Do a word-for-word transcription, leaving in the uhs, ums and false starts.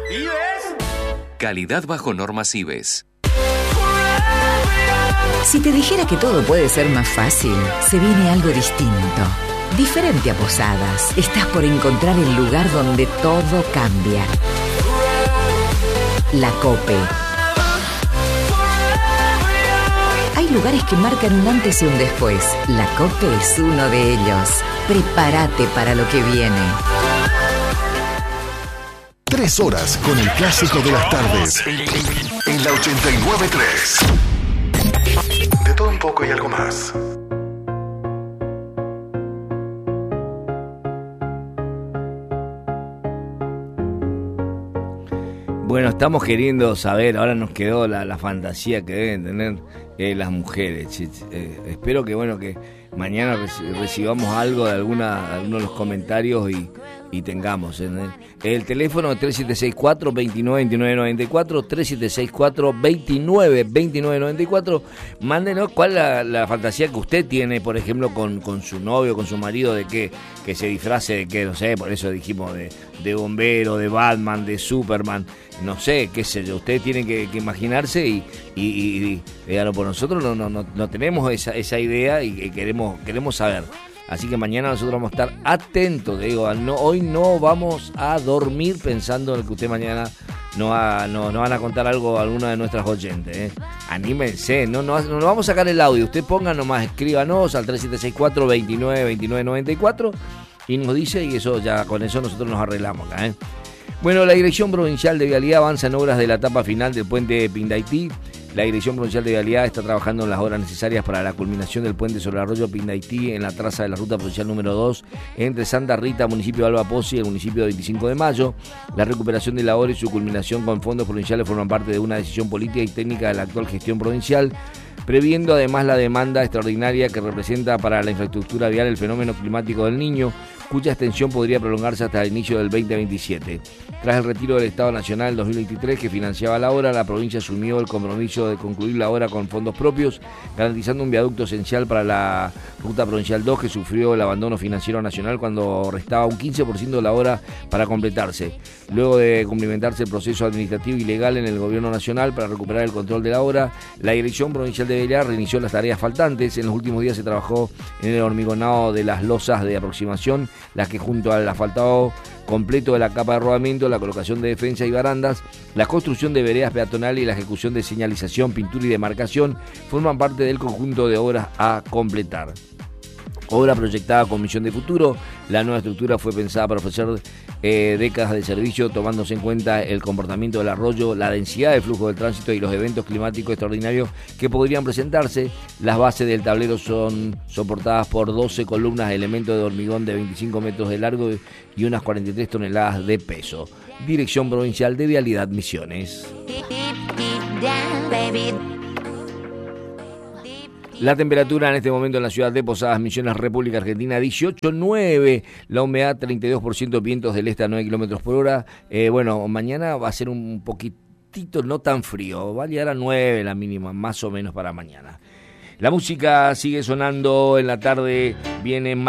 ¿Ives? Calidad bajo normas Ives. Si te dijera que todo puede ser más fácil, se viene algo distinto. Diferente a Posadas, estás por encontrar el lugar donde todo cambia. La Cope. Hay lugares que marcan un antes y un después. La Cope es uno de ellos. Prepárate para lo que viene. Tres horas con el clásico de las tardes. En la ochenta y nueve punto tres. De todo un poco y algo más. Bueno, estamos queriendo saber, ahora nos quedó la, la fantasía que deben tener eh, las mujeres. Eh, espero que bueno que mañana recibamos algo de alguna de algunos de los comentarios y, y tengamos. ¿eh? El teléfono tres siete seis cuatro, dos nueve dos nueve nueve cuatro, tres siete seis cuatro, dos nueve dos nueve nueve cuatro. Mándenos cuál es la, la fantasía que usted tiene, por ejemplo, con, con su novio, con su marido, de que, que se disfrace de que, no sé, por eso dijimos de, de bombero, de Batman, de Superman, no sé, qué sé yo. Usted tiene que, que imaginarse y, y, y, y díganlo por nosotros, no, no, no, no tenemos esa, esa idea y, y queremos, queremos saber. Así que mañana nosotros vamos a estar atentos, te digo, no, hoy no vamos a dormir pensando en que usted mañana no, va, no, no van a contar algo a alguna de nuestras oyentes. ¿eh? Anímense, no, no, no vamos a sacar el audio, usted ponga nomás, escríbanos al tres siete seis cuatro, dos nueve dos nueve nueve cuatro y nos dice, y eso ya con eso nosotros nos arreglamos acá. ¿eh? Bueno, la Dirección Provincial de Vialidad avanza en obras de la etapa final del puente Pindaití. La Dirección Provincial de Vialidad está trabajando en las obras necesarias para la culminación del puente sobre el arroyo Pindaití en la traza de la ruta provincial número dos entre Santa Rita, municipio de Alba Pozzi y el municipio de veinticinco de mayo. La recuperación de la obra y su culminación con fondos provinciales forman parte de una decisión política y técnica de la actual gestión provincial, previendo además la demanda extraordinaria que representa para la infraestructura vial el fenómeno climático del Niño, cuya extensión podría prolongarse hasta el inicio del veinte veintisiete. Tras el retiro del Estado Nacional en dos mil veintitrés que financiaba la obra, la provincia asumió el compromiso de concluir la obra con fondos propios, garantizando un viaducto esencial para la Ruta Provincial dos que sufrió el abandono financiero nacional cuando restaba un quince por ciento de la obra para completarse. Luego de cumplimentarse el proceso administrativo y legal en el Gobierno Nacional para recuperar el control de la obra, la Dirección Provincial de Vialidad reinició las tareas faltantes. En los últimos días se trabajó en el hormigonado de las losas de aproximación, las que junto al asfaltado completo de la capa de rodamiento, la colocación de defensa y barandas, la construcción de veredas peatonales y la ejecución de señalización, pintura y demarcación forman parte del conjunto de obras a completar. Obra proyectada con misión de futuro, la nueva estructura fue pensada para ofrecer eh, décadas de servicio, tomándose en cuenta el comportamiento del arroyo, la densidad de flujo del tránsito y los eventos climáticos extraordinarios que podrían presentarse. Las bases del tablero son soportadas por doce columnas de elementos de hormigón de veinticinco metros de largo y unas cuarenta y tres toneladas de peso. Dirección Provincial de Vialidad Misiones. La temperatura en este momento en la ciudad de Posadas, Misiones, República Argentina, dieciocho punto nueve. La humedad, treinta y dos por ciento, vientos del este a nueve kilómetros por hora. Eh, bueno, mañana va a ser un poquitito no tan frío. Va a llegar a nueve la mínima, más o menos para mañana. La música sigue sonando en la tarde. Viene más.